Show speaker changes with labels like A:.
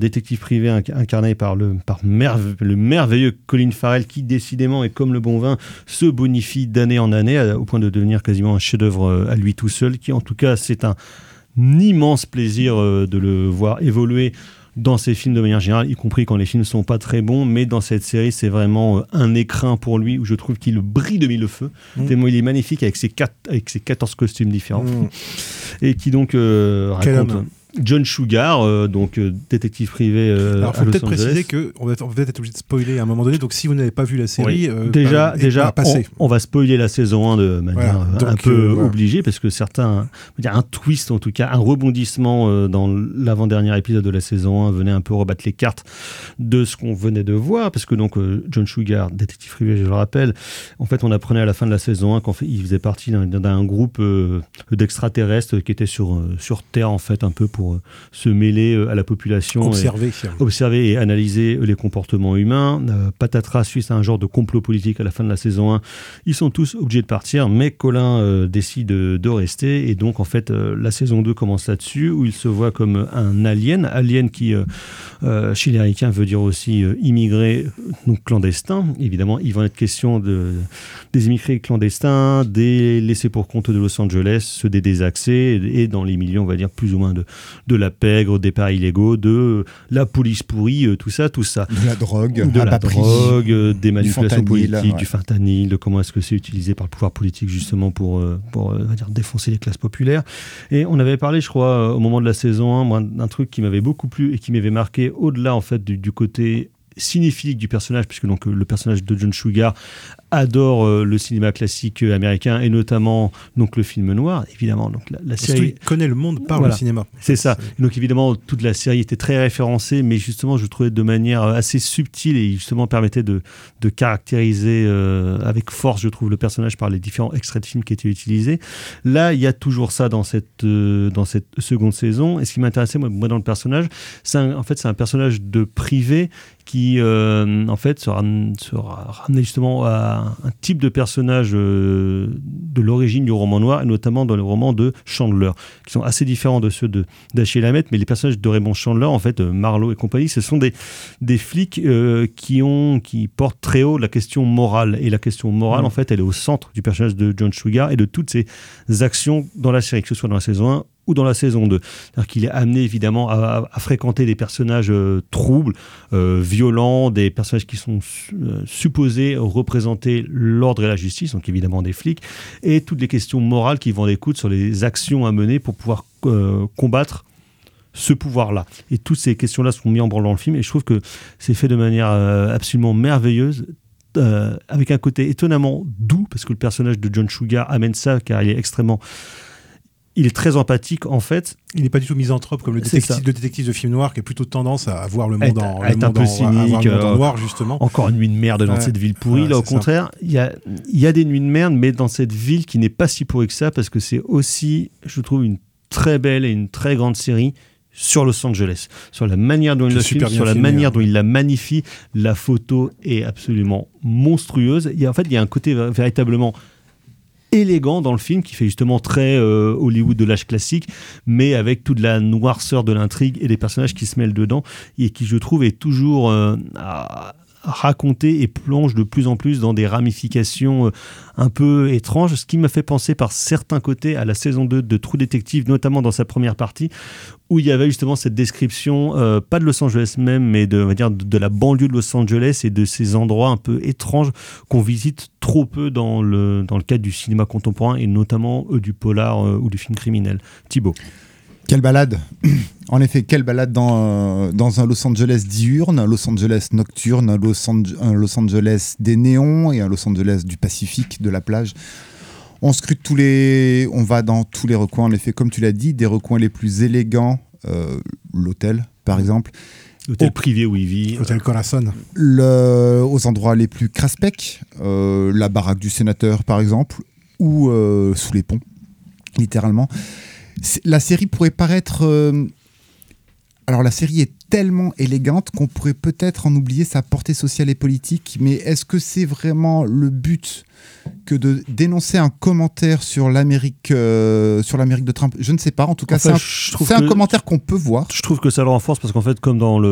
A: détective privé incarné par le merveilleux Colin Farrell, qui décidément est comme le bon vin, se bonifie d'année en année au point de devenir quasiment un chef-d'œuvre à lui tout seul, qui en tout cas c'est un immense plaisir de le voir évoluer dans ses films de manière générale, y compris quand les films sont pas très bons, mais dans cette série c'est vraiment un écrin pour lui où je trouve qu'il brille de mille feux, tellement il est magnifique avec ses 14 costumes différents et qui donc raconte John Sugar, détective privé
B: alors, faut
A: à Los
B: peut-être
A: Angeles.
B: préciser qu'on va peut-être être obligé de spoiler à un moment donné, donc si vous n'avez pas vu la série,
A: déjà on va spoiler la saison 1 de manière un peu obligée, parce que certains, un twist en tout cas, un rebondissement dans l'avant-dernier épisode de la saison 1 venait un peu rebattre les cartes de ce qu'on venait de voir, parce que donc John Sugar, détective privé, je le rappelle, en fait on apprenait à la fin de la saison 1 qu'il faisait partie d'un groupe d'extraterrestres qui était sur Terre en fait, un peu pour se mêler à la population, observer et analyser les comportements humains. Patatras suisse à un genre de complot politique à la fin de la saison 1. Ils sont tous obligés de partir, mais Colin décide de rester, et donc en fait la saison 2 commence là-dessus, où il se voit comme un alien qui chez les Américains veut dire aussi immigré, donc clandestin. Évidemment, il va être question des immigrés clandestins, des laissés pour compte de Los Angeles, ceux des désaxés, et dans les milieux, on va dire, plus ou moins de la pègre, des paris illégaux, de la police pourrie, tout ça.
C: De la drogue,
A: des manipulations politiques, du fentanyl, de comment est-ce que c'est utilisé par le pouvoir politique justement pour on va dire, défoncer les classes populaires. Et on avait parlé, je crois, au moment de la saison 1, moi, d'un truc qui m'avait beaucoup plu et qui m'avait marqué au-delà en fait du côté cinéphilique du personnage, puisque donc le personnage de John Sugar adore le cinéma classique américain, et notamment donc le film noir, évidemment. Donc la série
B: connaît le monde par le cinéma.
A: C'est ça. Donc évidemment, toute la série était très référencée, mais justement, je trouvais de manière assez subtile, et justement permettait de caractériser avec force, je trouve, le personnage par les différents extraits de films qui étaient utilisés. Là, il y a toujours ça dans cette seconde saison. Et ce qui m'intéressait, moi dans le personnage, c'est un personnage de privé qui en fait sera ramené justement à un type de personnage de l'origine du roman noir, et notamment dans le roman de Chandler, qui sont assez différents de ceux d'Achille Lamet. Mais les personnages de Raymond Chandler, en fait, Marlowe et compagnie, ce sont des flics qui portent très haut la question morale, et la question morale en fait elle est au centre du personnage de John Sugar et de toutes ses actions dans la série, que ce soit dans la saison 1 ou dans la saison 2. C'est-à-dire qu'il est amené évidemment à fréquenter des personnages troubles, violents, des personnages qui sont supposés représenter l'ordre et la justice, donc évidemment des flics, et toutes les questions morales qui vont en découdre sur les actions à mener pour pouvoir combattre ce pouvoir-là. Et toutes ces questions-là sont mises en branle dans le film, et je trouve que c'est fait de manière absolument merveilleuse, avec un côté étonnamment doux, parce que le personnage de John Sugar amène ça, car il est très empathique en fait.
B: Il n'est pas du tout misanthrope comme le détective de film noir, qui a plutôt tendance à voir le monde
A: un peu cynique,
B: en noir justement.
A: Encore une nuit de merde dans cette ville pourrie. Là, au contraire, il y a des nuits de merde, mais dans cette ville qui n'est pas si pourrie que ça, parce que c'est aussi, je trouve, une très belle et une très grande série sur Los Angeles, sur la manière dont il le filme, sur la manière dont il la magnifie. La photo est absolument monstrueuse. Il y a un côté véritablement élégant dans le film, qui fait justement très Hollywood de l'âge classique, mais avec toute la noirceur de l'intrigue et des personnages qui se mêlent dedans, et qui, je trouve, est toujours raconté et plonge de plus en plus dans des ramifications un peu étranges, ce qui m'a fait penser par certains côtés à la saison 2 de True Detective, notamment dans sa première partie, où il y avait justement cette description, pas de Los Angeles même, mais de la banlieue de Los Angeles, et de ces endroits un peu étranges qu'on visite trop peu dans le cadre du cinéma contemporain, et notamment du polar ou du film criminel. Thibaut.
C: Quelle balade! En effet, quelle balade dans un Los Angeles diurne, un Los Angeles nocturne, un Los Angeles des néons et un Los Angeles du Pacifique, de la plage. On va dans tous les recoins, en effet, comme tu l'as dit, des recoins les plus élégants, l'hôtel par exemple.
A: L'hôtel privé où il vit.
B: L'hôtel Corazon.
C: Aux endroits les plus craspec, la baraque du sénateur par exemple, ou sous les ponts, littéralement. La série pourrait paraître... Alors la série est tellement élégante qu'on pourrait peut-être en oublier sa portée sociale et politique, mais est-ce que c'est vraiment le but que de dénoncer un commentaire sur l'Amérique de Trump? Je ne sais pas, en tout cas c'est un commentaire qu'on peut voir.
A: Je trouve que ça le renforce, parce qu'en fait, comme dans